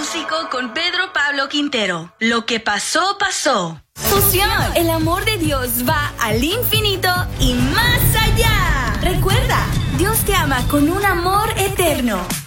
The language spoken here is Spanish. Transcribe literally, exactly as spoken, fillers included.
Músico con Pedro Pablo Quintero. Lo que pasó, pasó. Fusión. El amor de Dios va al infinito y más allá. Recuerda, Dios te ama con un amor eterno.